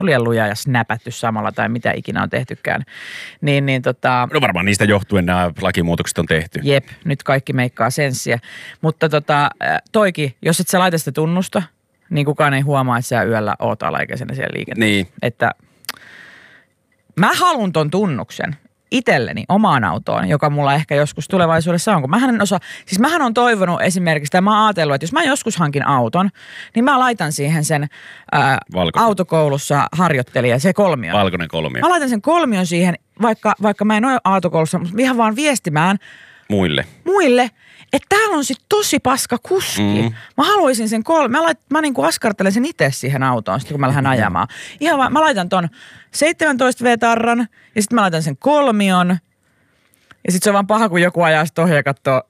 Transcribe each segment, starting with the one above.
luja ja snäpätty samalla tai mitä ikinä on tehtykään. No varmaan niistä johtuen nämä lakimuutokset on tehty. Jep, nyt kaikki meikkaa senssiä. Mutta toikin, jos et sä laita sitä tunnusta, niin kukaan ei huomaa, että sä yöllä oot alaikäisenä siellä liikenteessä. Niin. Että mä haluun ton tunnuksen itselleni omaan autoon, joka mulla ehkä joskus tulevaisuudessa on. Kun mähän on toivonut esimerkiksi, tai mä oon ajatellut, että jos mä joskus hankin auton, niin mä laitan siihen sen autokoulussa harjoittelija, se kolmio. Valkoinen kolmio. Mä laitan sen kolmion siihen, vaikka mä en ole autokoulussa, mutta ihan vaan viestimään muille, että täällä on sit tosi paska kuski. Mä haluaisin sen mä niinku askartelen sen itse siihen autoon, sit kun mä lähden ajamaan. Ihan vaan, mä laitan ton 17 V-tarran ja sitten mä laitan sen kolmion. Ja sit se on vaan paha, kun joku ajaa sit ohi ja katsoo,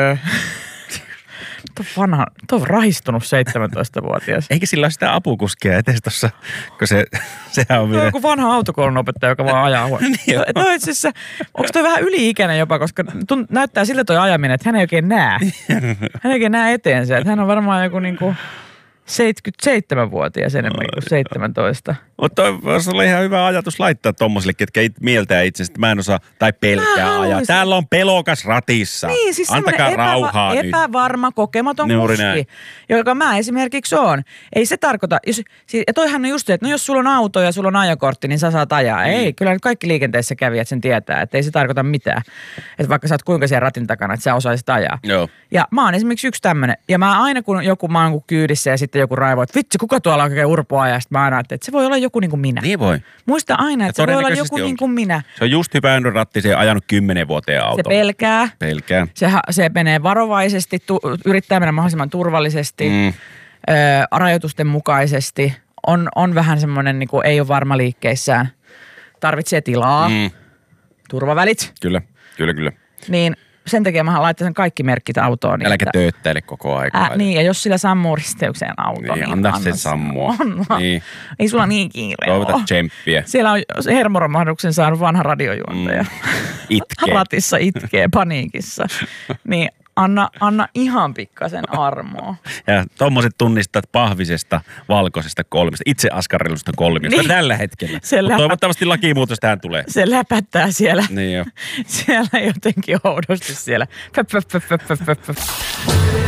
Tuo on rahistunut 17-vuotias. Eikä sillä ole sitä apukuskia etes tossa, kun sehän on vielä... Tuo on joku vanha autokoulun opettaja, joka vaan ajaa huono. Niin onko toi vähän yli-ikäinen jopa, koska näyttää siltä toi ajaminen, että hän ei oikein näe. Hän ei oikein näe eteensä. Että hän on varmaan joku niinku 77-vuotias enemmän kuin 17. Mutta voisi olla ihan hyvä ajatus laittaa tommosille, ketkä mieltää itsensä, että mä en osaa tai pelkää ajaa. Täällä on pelokas ratissa. Niin, siis antakaa rauhaa nyt. Epävarma, kokematon kuski, joka mä esimerkiksi oon. Ei se tarkoita, ja toihan on just se, että no jos sulla on auto ja sulla on ajokortti, niin sä saat ajaa. Ei, kyllä nyt kaikki liikenteessä kävijät sen tietää, että ei se tarkoita mitään. Että vaikka sä oot kuinka siellä ratin takana, että sä osaisit ajaa. Joo. Ja mä oon esimerkiksi yksi tämmönen. Ja mä aina kun mä oon kyydissä ja sitten joku raivoo, että vitsi, kuka tuolla on oikein urpoa ja sitten mä aina että se voi olla joku niin kuin minä. Niin voi. Muista aina, että se voi olla joku niin kuin minä. Se on just hypännyt rattiin ja ajanut 10 vuoteen autoon. Se pelkää. Se menee varovaisesti, yrittää mennä mahdollisimman turvallisesti, rajoitusten mukaisesti. On vähän semmoinen, niin kuin ei ole varma liikkeissään. Tarvitsee tilaa, turvavälit. Kyllä. Niin sen takia mä laitan sen kaikki merkit autoon. Niin äläkä tööttäile koko aikaa. Niin, ja jos sillä sammuu risteykseen auto, niin anna sen sammua. Niin. Ei sulla niin kiire toivota tsemppiä. Siellä on hermoromahduksen saanut vanha radiojuontaja. Itkee. Ratissa itkee paniikissa. Niin anna ihan pikkasen armoa. Ja tommoset tunnistat pahvisesta, valkoisesta kolmesta, itse askarrelusta kolmiosta niin. Tällä hetkellä. Toivottavasti lakimuutos tähän tulee. Se läpättää siellä. Niin jo. Siellä jotenkin oudosti siellä.